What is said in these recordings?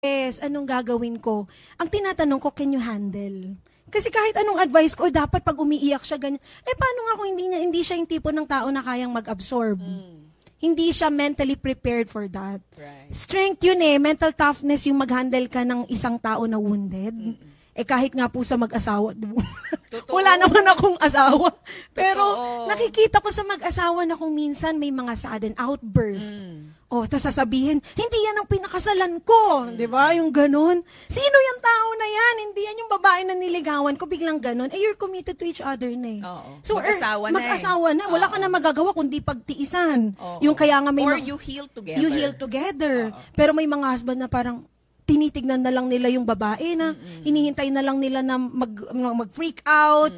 Yes, anong gagawin ko? Ang tinatanong ko, can you handle? Kasi kahit anong advice ko, dapat pag umiiyak siya, ganyan. Paano nga kung hindi siya yung tipo ng tao na kayang mag-absorb? Hindi siya mentally prepared for that. Right. Strength yun mental toughness yung mag-handle ka ng isang tao na wounded. Kahit nga po sa mag-asawa, wala naman akong asawa. Pero nakikita ko sa mag-asawa na kung minsan may mga sudden outburst. Tapos sasabihin, hindi yan ang pinakasalan ko. Di ba? Yung ganun. Sino yung tao na yan? Hindi yan yung babae na niligawan ko. Biglang ganun. You're committed to each other na So, mag-asawa na mag-asawa na. Wala ka na magagawa kundi pagtiisan. Yung kaya nga may... Or you heal together. You heal together. Pero may mga husband na parang, tinitignan na lang nila yung babae na hinihintay na lang nila na mag-freak out,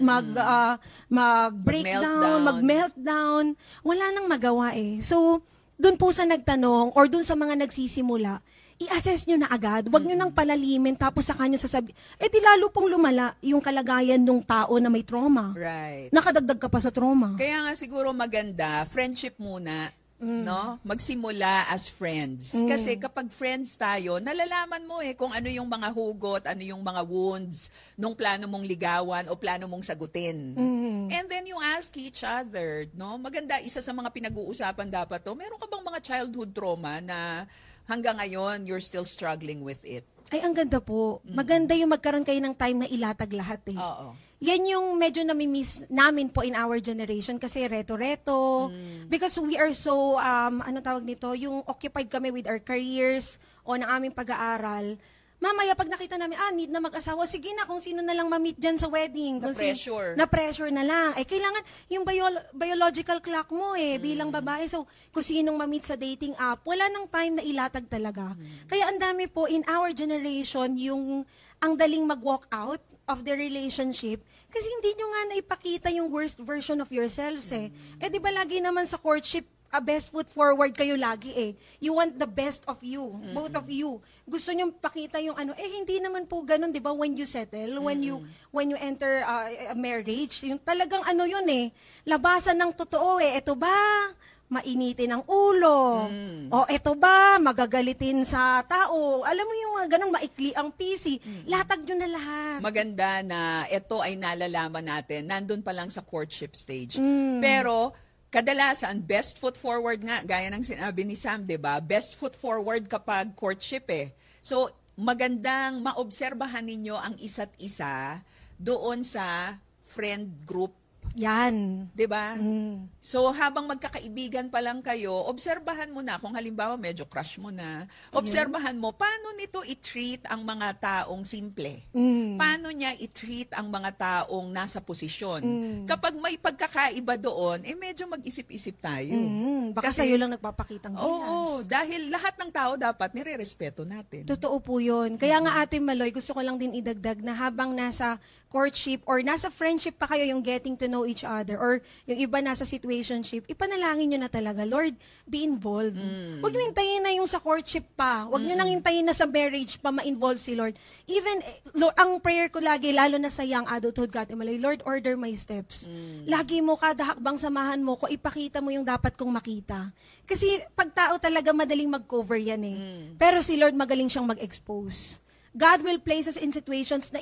mag-breakdown, mag-meltdown. Wala nang magawa So, doon po sa nagtanong or doon sa mga nagsisimula, i-assess nyo na agad. Huwag nyo nang palalimin tapos sa kanyo sasabi, di lalo pong lumala yung kalagayan ng tao na may trauma. Right. Nakadagdag ka pa sa trauma. Kaya nga siguro maganda, friendship muna. No? Magsimula as friends. Kasi kapag friends tayo, nalalaman mo kung ano yung mga hugot, ano yung mga wounds nung plano mong ligawan o plano mong sagutin. And then you ask each other, no? Maganda, isa sa mga pinag-uusapan dapat to, meron ka bang mga childhood trauma na hanggang ngayon you're still struggling with it? Ang ganda po. Maganda yung magkaroon kayo ng time na ilatag lahat Oo. Yan yung medyo nami-miss namin po in our generation kasi reto-reto. Because we are so, ano tawag nito, yung occupied kami with our careers o ng aming pag-aaral. Mamaya pag nakita namin, need na mag-asawa, sige na kung sino na lang ma-meet dyan sa wedding. Na-pressure. Na-pressure na lang. Kailangan yung biological clock mo bilang babae. So, kung sinong ma-meet sa dating app, wala nang time na ilatag talaga. Kaya ang dami po, in our generation, yung ang daling mag-walk out of the relationship kasi hindi nyo nga naipakita yung worst version of yourselves di ba lagi naman sa courtship, best foot forward kayo lagi You want the best of you, both of you. Gusto nyo pakita yung hindi naman po ganun, di ba, when you settle, when you enter a marriage, yung talagang yun labasan ng totoo Ito ba, mainitin ang ulo. O eto ba, magagalitin sa tao. Alam mo yung ganun, maikli ang PC. Latag nyo na lahat. Maganda na ito ay nalalaman natin, nandun pa lang sa courtship stage. Pero, kadalasan, best foot forward nga, gaya ng sinabi ni Sam, di ba? Best foot forward kapag courtship So, magandang maobserbahan ninyo ang isa't isa doon sa friend group. Yan. 'Di ba? So habang magkakaibigan pa lang kayo, obserbahan mo na kung halimbawa medyo crush mo na. Obserbahan mo paano nito i-treat ang mga taong simple. Paano niya i-treat ang mga taong nasa posisyon. Kapag may pagkakaiba doon, medyo mag-isip-isip tayo. Baka sa'yo lang nagpapakitang gilas. Oo, dahil lahat ng tao dapat nirerespeto natin. Totoo po 'yun. Kaya nga Ate Maloy, gusto ko lang din idagdag na habang nasa courtship or nasa friendship pa kayo, yung getting to know each other, or yung iba nasa situationship, ipanalangin nyo na talaga, Lord, be involved. Huwag nyo hintayin na yung sa courtship pa. Huwag nyo nang hintayin na sa marriage pa ma-involve si Lord. Even, Lord, ang prayer ko lagi, lalo na sa young adulthood, Lord, order my steps. Lagi mo, kada hakbang samahan mo ko, ipakita mo yung dapat kong makita. Kasi pag tao talaga madaling mag-cover yan Pero si Lord magaling siyang mag-expose. God will place us in situations na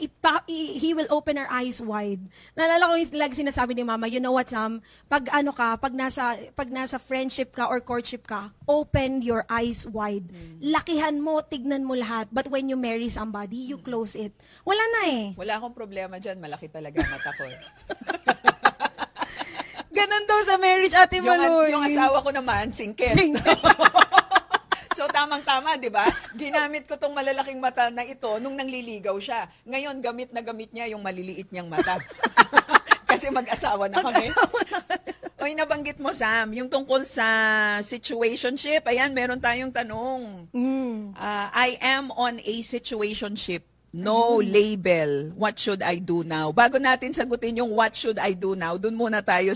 He will open our eyes wide. Naalala ko yung lagi sinasabi ni Mama, you know what, Sam? Pag nasa friendship ka or courtship ka, open your eyes wide. Lakihan mo, tignan mo lahat. But when you marry somebody, you close it. Wala na Wala akong problema dyan. Malaki talaga mata ko. Ganon daw sa marriage, Ate Maloy. Yung asawa ko naman, singkit. So, tamang-tama, di ba? Ginamit ko tong malalaking mata na ito nung nangliligaw siya. Ngayon, gamit na gamit niya yung maliliit niyang mata. Kasi mag-asawa na kami. Oy, nabanggit mo, Sam, yung tungkol sa situationship. Ayan, meron tayong tanong. I am on a situationship. No label. What should I do now? Bago natin sagutin yung what should I do now, dun muna tayo